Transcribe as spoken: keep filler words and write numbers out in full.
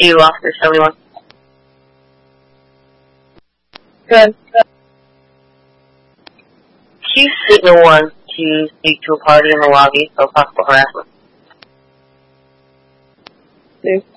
you, Officer seventy-one. Good. Q Signal one to speak to a party in the lobby for possible harassment. Two.